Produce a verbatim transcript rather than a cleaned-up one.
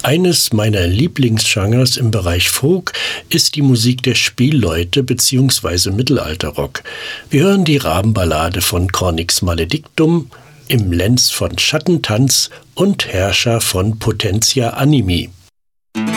Eines meiner Lieblingsgenres im Bereich Folk ist die Musik der Spielleute bzw. Mittelalterrock. Wir hören die Rabenballade von Cornix Maledictum, Im Lenz von Schattentanz und Herrscher von Potentia Animi.